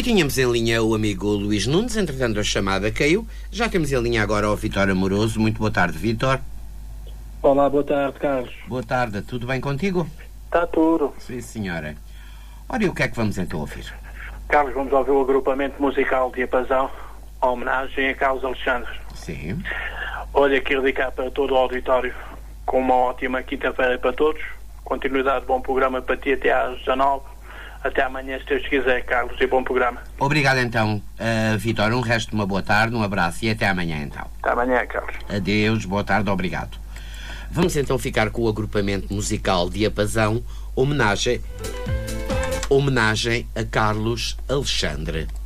tínhamos em linha o amigo Luís Nunes, entretanto a chamada caiu. Já temos em linha agora o Vítor Amoroso. Muito boa tarde, Vítor. Olá, boa tarde, Carlos. Boa tarde, tudo bem contigo? Está tudo. Sim, senhora. Ora, e o que é que vamos então ouvir? Carlos, vamos ouvir o agrupamento musical Diapasão, a homenagem a Carlos Alexandre. Sim. Olha, quero dedicar para todo o auditório com uma ótima quinta-feira para todos. Continuidade de bom programa para ti até às 19. Até amanhã, se Deus quiser, Carlos, e bom programa. Obrigado então, Vítor. Um resto de uma boa tarde, um abraço e até amanhã então. Até amanhã, Carlos. Adeus, boa tarde, obrigado. Vamos então ficar com o agrupamento musical Diapasão, homenagem a Carlos Alexandre.